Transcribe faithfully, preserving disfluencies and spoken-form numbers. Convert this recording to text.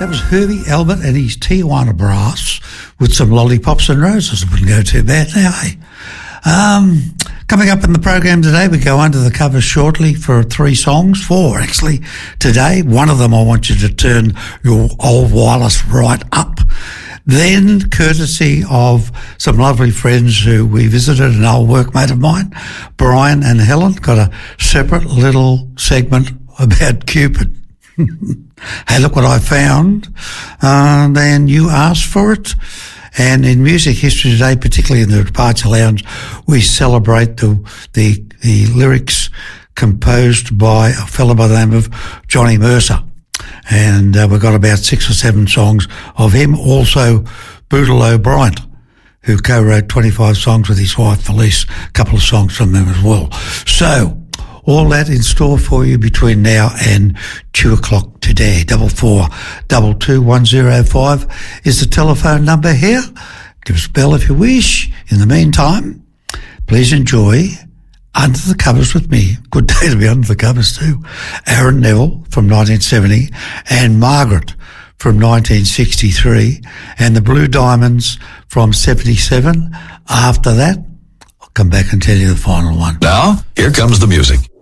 That was Herbie Albert and his Tijuana Brass with some Lollipops and Roses. It wouldn't go too bad now, eh? Um, coming up in the program today, we go under the covers shortly for three songs, four actually today. One of them I want you to turn your old wireless right up. Then, courtesy of some lovely friends who we visited, an old workmate of mine, Brian and Helen, got a separate little segment about Cupid. Hey, look what I found. Uh, then you asked for it. And in music history today, particularly in the Departure Lounge, we celebrate the the, the lyrics composed by a fellow by the name of Johnny Mercer. And uh, we've got about six or seven songs of him. Also, Boodle O'Brien, who co-wrote twenty-five songs with his wife Felice, a couple of songs from them as well. So, all that in store for you between now and two o'clock today. Double four, double two, one zero five is the telephone number here. Give us a bell if you wish. In the meantime, please enjoy Under the Covers with me. Good day to be under the covers too. Aaron Neville from nineteen seventy and Margaret from nineteen sixty-three and the Blue Diamonds from seventy-seven. After that, I'll come back and tell you the final one. Now, here comes the music.